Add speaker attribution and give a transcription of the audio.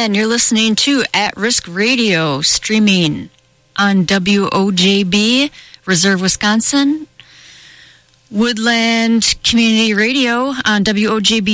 Speaker 1: And you're listening to At Risk Radio, streaming on WOJB, Reserve, Wisconsin, Woodland Community Radio on WOJB